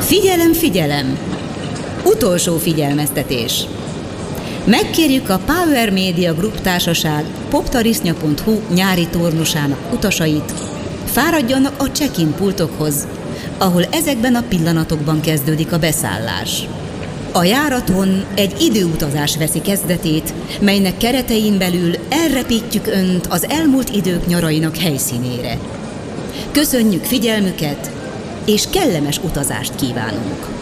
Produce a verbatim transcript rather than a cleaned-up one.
Figyelem, figyelem! Utolsó figyelmeztetés! Megkérjük a Power Media Group társaság poptarisznya pont hu nyári tornusának utasait, fáradjanak a check-in pultokhoz, ahol ezekben a pillanatokban kezdődik a beszállás. A járaton egy időutazás veszi kezdetét, melynek keretein belül elrepítjük Önt az elmúlt idők nyarainak helyszínére. Köszönjük figyelmüket, és kellemes utazást kívánunk!